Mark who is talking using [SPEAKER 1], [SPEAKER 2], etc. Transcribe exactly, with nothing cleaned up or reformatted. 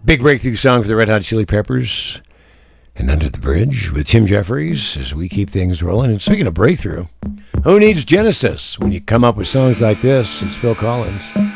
[SPEAKER 1] Big breakthrough song for the Red Hot Chili Peppers. And Under the Bridge with Tim Jeffries as we keep things rolling. And speaking of breakthrough, who needs Genesis when you come up with songs like this? It's Phil Collins.